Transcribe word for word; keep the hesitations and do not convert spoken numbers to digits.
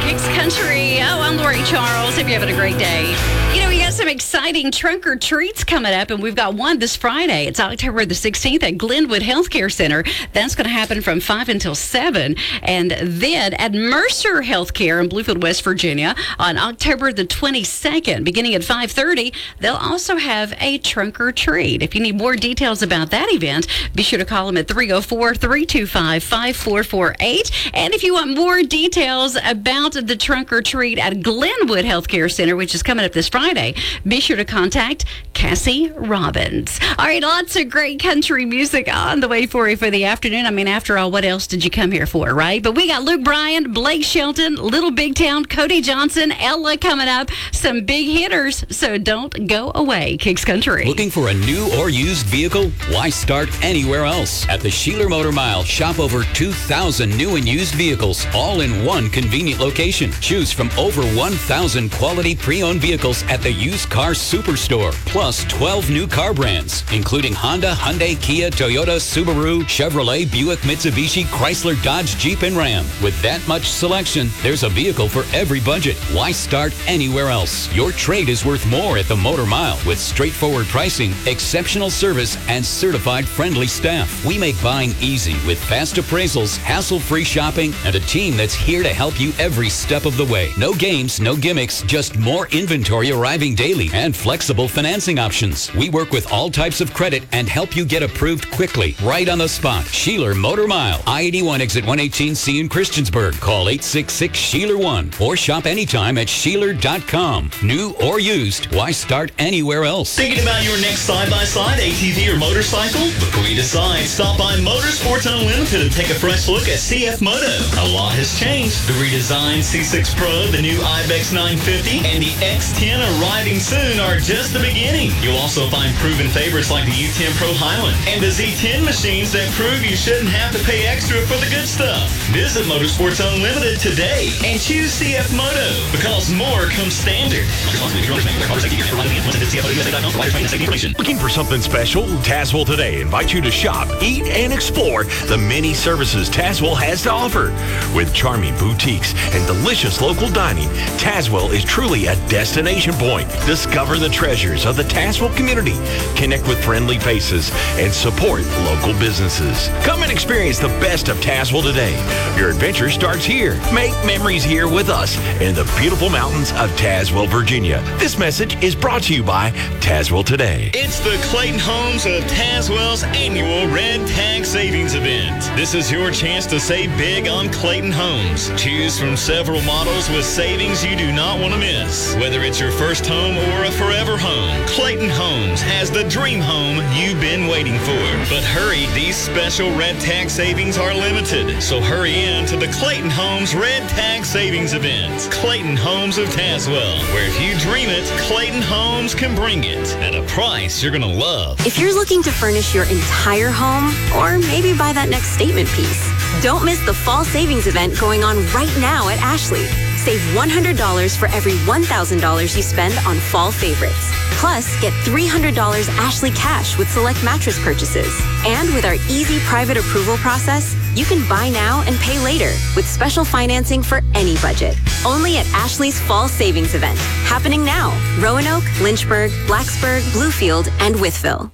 Kicks Country. Oh, I'm Lori Charles. Hope you're having a great day. You know, we got some exciting trunk or treats coming up, and we've got one this Friday. It's October the sixteenth at Glenwood Healthcare Center. That's going to happen from five until seven. And then at Mercer Healthcare in Bluefield, West Virginia, on October the twenty-second, beginning at five thirty, they'll also have a trunk or treat. If you need more details about that event, be sure to call them at three oh four, three two five, five four four eight. And if you want more details about the trunk or treat at Glenwood Healthcare Center, which is coming up this Friday, be sure to contact Cassie Robbins. All right, lots of great country music on the way for you for the afternoon. I mean, after all, what else did you come here for, right? But we got Luke Bryan, Blake Shelton, Little Big Town, Cody Johnson, Ella coming up. Some big hitters, so don't go away. Kicks Country. Looking for a new or used vehicle? Why start anywhere else? At the Sheeler Motor Mile, shop over two thousand new and used vehicles, all in one convenient location. Choose from over one thousand quality pre-owned vehicles at the Used Car Superstore, plus twelve new car brands, including Honda, Hyundai, Kia, Toyota, Subaru, Chevrolet, Buick, Mitsubishi, Chrysler, Dodge, Jeep, and Ram. With that much selection, there's a vehicle for every budget. Why start anywhere else? Your trade is worth more at the Motor Mile with straightforward pricing, exceptional service, and certified friendly staff. We make buying easy with fast appraisals, hassle-free shopping, and a team that's here to help you every step of the way. No games, no gimmicks, just more inventory arriving daily and flexible financing options. We work with all types of credit and help you get approved quickly, right on the spot. Sheeler Motor Mile, I eighty-one exit one eighteen C in Christiansburg. Call eight six six, Sheeler one or shop anytime at Sheeler dot com. New or used, why start anywhere else? Thinking about your next side-by-side, A T V, or motorcycle? Before you decide, stop by Motorsports Unlimited and take a fresh look at C F Moto. A lot has changed. The redesigned C six Pro, the new Ibex nine fifty, and the X ten arriving soon are just the beginning. You'll also find proven favorites like the U ten Pro Highland and the Z ten machines that prove you shouldn't have to pay extra for the good stuff. Visit Motorsports Unlimited today and choose C F Moto, because more comes standard. Looking for something special? Tazewell Today invites you to shop, eat, and explore the many services Tazewell has to offer. With charming boutiques and delicious local dining, Tazewell is truly a destination point. Discover the treasures of the Tazewell community, connect with friendly faces, and support local businesses. Come and experience the best of Tazewell today. Your adventure starts here. Make memories here with us in the beautiful mountains of Tazewell, Virginia. This message is brought to you by Tazewell Today. It's the Clayton Homes of Tazewell's annual Red Tag Savings Event. This is your chance to save big on Clayton Homes. Choose from several models with savings you do not want to miss. Whether it's your first home or a forever home, Clayton Homes has the dream home you've been waiting for. But hurry, these special Red Tag savings are limited. So hurry in to the Clayton Homes Red Tag Savings Event. Clayton Homes of Tazewell, where if you dream it, Clayton Homes can bring it at a price you're going to love. If you're looking to furnish your entire home, or maybe buy that next statement piece, don't miss the fall savings event going on right now at Ashley. Save one hundred dollars for every one thousand dollars you spend on fall favorites. Plus, get three hundred dollars Ashley cash with select mattress purchases. And with our easy private approval process, you can buy now and pay later with special financing for any budget. Only at Ashley's Fall Savings Event, happening now. Roanoke, Lynchburg, Blacksburg, Bluefield, and Wytheville.